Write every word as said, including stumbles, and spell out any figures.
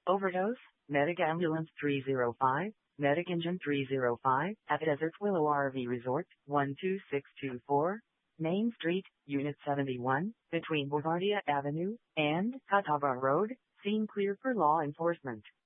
Overdose, Medic Ambulance three oh five, Medic Engine three oh five, at Desert Willow R V Resort, one two six two four, Main Street, Unit seventy-one, between Bouvardia Avenue and Catawba Road, scene clear for law enforcement.